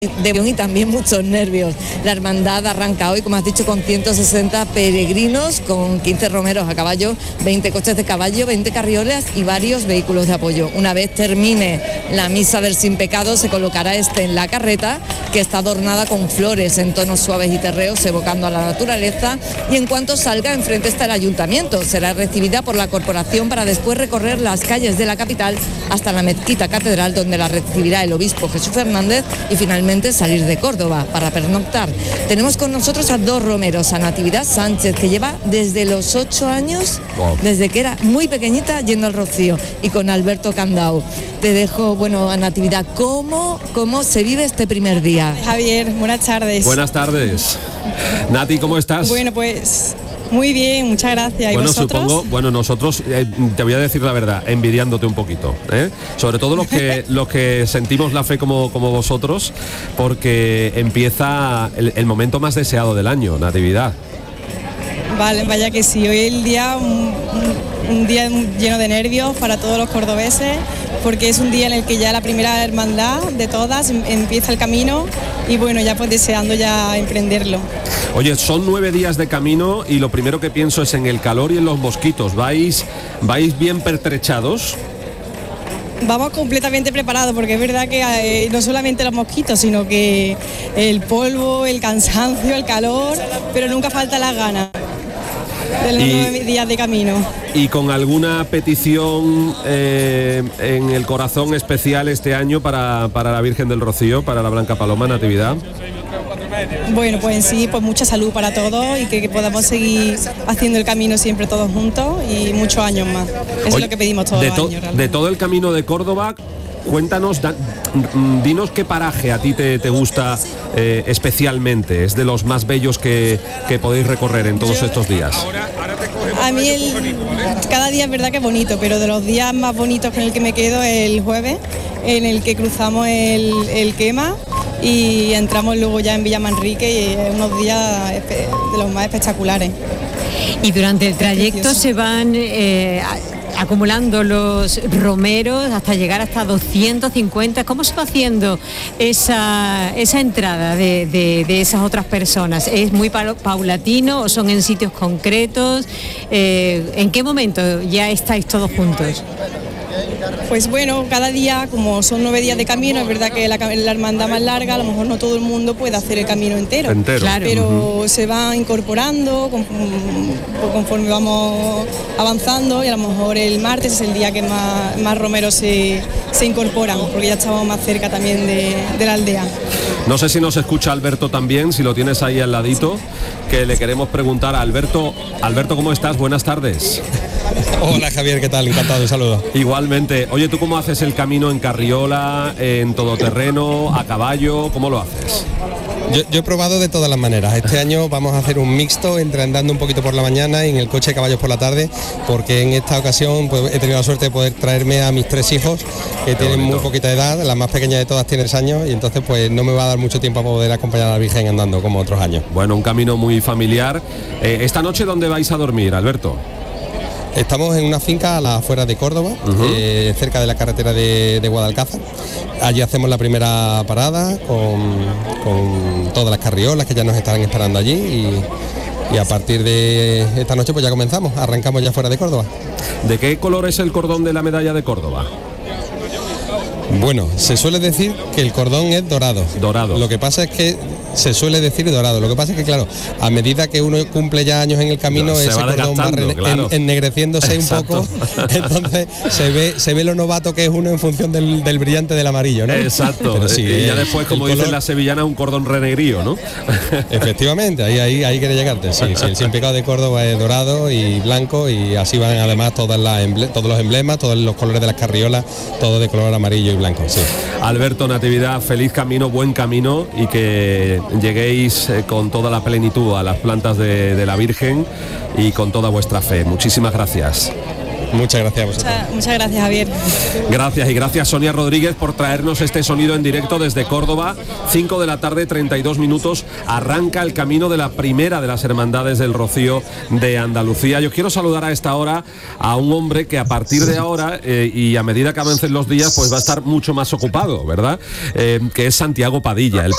y también muchos nervios. La hermandad arranca hoy, como has dicho, con 160 peregrinos, con 15 romeros a caballo, 20 coches de caballo, 20 carriolas y varios vehículos de apoyo. Una vez termine la misa del Sin Pecado, se colocará en la carreta, que está adornada con flores en tonos suaves y terreos, evocando a la naturaleza, y en cuanto salga, enfrente está el ayuntamiento. Será recibida por la corporación para después recorrer las calles de la capital hasta la mezquita catedral, donde la recibirá el obispo Jesús Fernández, y finalmente salir de Córdoba para pernoctar. Tenemos con nosotros a dos romeros, a Natividad Sánchez, que lleva desde los 8 años, desde que era muy pequeñita, yendo al Rocío, y con Alberto Candao. Te dejo, a Natividad, ¿cómo se vive este primer día? Javier, buenas tardes. Buenas tardes. Nati, ¿cómo estás? Bueno, pues muy bien, muchas gracias. ¿Y vosotros? Supongo, nosotros, te voy a decir la verdad, envidiándote un poquito, sobre todo los que sentimos la fe como vosotros, porque empieza el momento más deseado del año, Natividad. Vale, vaya que sí, hoy es el día, un día lleno de nervios para todos los cordobeses, porque es un día en el que ya la primera hermandad de todas empieza el camino y ya pues deseando ya emprenderlo. Oye, son 9 días de camino y lo primero que pienso es en el calor y en los mosquitos. ¿Vais bien pertrechados? Vamos completamente preparados, porque es verdad que no solamente los mosquitos, sino que el polvo, el cansancio, el calor, pero nunca falta las ganas de los 9 días de camino. ¿Y con alguna petición en el corazón especial este año para la Virgen del Rocío, para la Blanca Paloma, Natividad? Bueno, pues en sí, pues mucha salud para todos y que podamos seguir haciendo el camino siempre todos juntos y muchos años más. Eso es lo que pedimos todos los años. De todo el camino de Córdoba, cuéntanos, dinos qué paraje a ti te gusta especialmente, es de los más bellos que podéis recorrer en todos estos días. A mí cada día es verdad que es bonito, pero de los días más bonitos con el que me quedo es el jueves, en el que cruzamos el Quema y entramos luego ya en Villamanrique, y es unos días de los más espectaculares. Y durante el trayecto se van acumulando los romeros hasta llegar hasta 250. ¿Cómo se va haciendo esa entrada de esas otras personas? ¿Es muy paulatino o son en sitios concretos? ¿En qué momento ya estáis todos juntos? Pues cada día, como son 9 días de camino, es verdad que la hermandad más larga, a lo mejor no todo el mundo puede hacer el camino entero. Claro. Pero se va incorporando conforme vamos avanzando, y a lo mejor el martes es el día que más romeros se incorporan, porque ya estamos más cerca también de la aldea. No sé si nos escucha Alberto también, si lo tienes ahí al ladito, que le queremos preguntar a Alberto. Alberto, ¿cómo estás? Buenas tardes. Hola Javier, ¿qué tal? Encantado, un saludo. Igualmente. Oye, ¿tú cómo haces el camino en carriola, en todoterreno, a caballo? ¿Cómo lo haces? Yo he probado de todas las maneras. Este año vamos a hacer un mixto entre andando un poquito por la mañana y en el coche de caballos por la tarde, porque en esta ocasión pues, he tenido la suerte de poder traerme a mis 3 hijos, que tienen muy poquita edad. La más pequeña de todas tiene 3 años, y entonces pues no me va a dar mucho tiempo a poder acompañar a la Virgen andando como otros años. Bueno, un camino muy familiar. ¿Esta noche dónde vais a dormir, Alberto? Estamos en una finca a las afueras de Córdoba, cerca de la carretera de Guadalcázar. Allí hacemos la primera parada con todas las carriolas que ya nos estarán esperando allí, y a partir de esta noche pues ya comenzamos, arrancamos ya fuera de Córdoba. ¿De qué color es el cordón de la medalla de Córdoba? Bueno, se suele decir que el cordón es dorado. Dorado. Lo que pasa es que se suele decir dorado. Lo que pasa es que, claro, a medida que uno cumple ya años en el camino, ese cordón va ennegreciéndose un poco. Entonces se ve lo novato que es uno en función del brillante del amarillo, ¿no? Exacto. Pero sí, y ya después, como dicen las sevillanas, un cordón renegrío, ¿no? Efectivamente, ahí quiere llegarte. Sí, el Sin Pecado de Córdoba es dorado y blanco, y así van además todos los emblemas, todos los colores de las carriolas, todo de color amarillo y blanco. Sí. Alberto, Natividad, feliz camino, buen camino, y que lleguéis con toda la plenitud a las plantas de la Virgen y con toda vuestra fe. Muchísimas gracias. Muchas gracias a vosotros. Muchas gracias, Javier. Gracias, y gracias Sonia Rodríguez por traernos este sonido en directo desde Córdoba. 5 de la tarde, 32 minutos, arranca el camino de la primera de las Hermandades del Rocío de Andalucía. Yo quiero saludar a esta hora a un hombre que a partir de ahora y a medida que avancen los días pues va a estar mucho más ocupado, ¿verdad? Que es Santiago Padilla, el